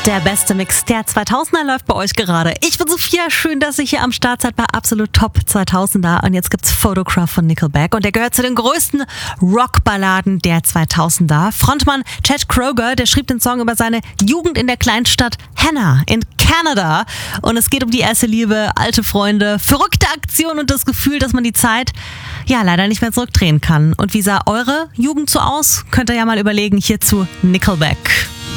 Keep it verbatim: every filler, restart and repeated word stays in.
Der beste Mix der zweitausender läuft bei euch gerade. Ich bin Sophia, schön, dass ich hier am Start seid bei Absolut Top zweitausender. Und jetzt gibt's Photograph von Nickelback und der gehört zu den größten Rockballaden der zweitausender. Frontmann Chad Kroeger, der schrieb den Song über seine Jugend in der Kleinstadt Hannah in Kanada. Und es geht um die erste Liebe, alte Freunde, verrückte Aktionen und das Gefühl, dass man die Zeit ja leider nicht mehr zurückdrehen kann. Und wie sah eure Jugend so aus? Könnt ihr ja mal überlegen, hierzu Nickelback.